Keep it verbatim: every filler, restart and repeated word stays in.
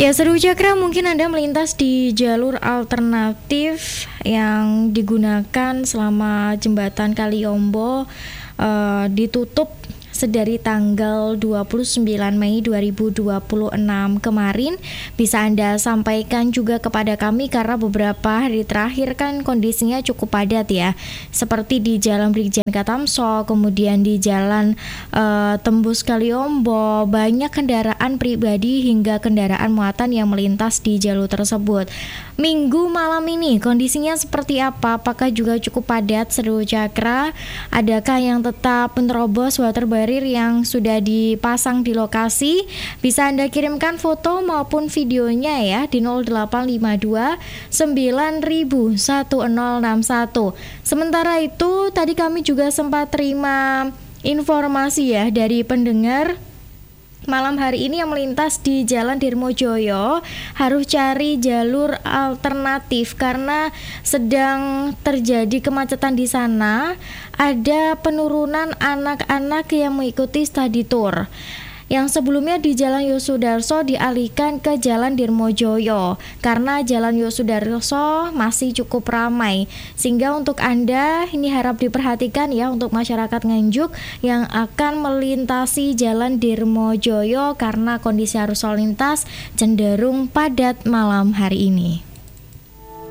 Ya, Seru Cakra, mungkin Anda melintas di jalur alternatif yang digunakan selama jembatan Kaliombo uh, ditutup sedari tanggal dua puluh sembilan Mei dua ribu dua puluh enam kemarin. Bisa Anda sampaikan juga kepada kami karena beberapa hari terakhir kan kondisinya cukup padat ya, seperti di Jalan Brigjen Katamso, kemudian di Jalan uh, Tembus Kaliombo, banyak kendaraan pribadi hingga kendaraan muatan yang melintas di jalur tersebut. Minggu malam ini kondisinya seperti apa? Apakah juga cukup padat, Seru Cakra? Adakah yang tetap menerobos water barrier yang sudah dipasang di lokasi? Bisa Anda kirimkan foto maupun videonya ya di nol delapan lima dua sembilan nol satu nol enam satu. Sementara itu tadi kami juga sempat terima informasi ya dari pendengar. Malam hari ini yang melintas di Jalan Dirmojoyo harus cari jalur alternatif karena sedang terjadi kemacetan di sana. Ada penurunan anak-anak yang mengikuti study tour. Yang sebelumnya di Jalan Yosudarso dialihkan ke Jalan Dirmojoyo karena Jalan Yosudarso masih cukup ramai. Sehingga untuk Anda ini harap diperhatikan ya untuk masyarakat Nganjuk yang akan melintasi Jalan Dirmojoyo karena kondisi arus lalu lintas cenderung padat malam hari ini.